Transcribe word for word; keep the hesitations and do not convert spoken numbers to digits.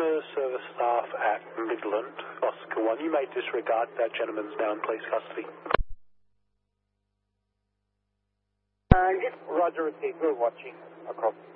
customer service staff at Midland, Oscar one. You may disregard that gentleman's now in police custody. Uh, yes, Roger, received. We're watching across.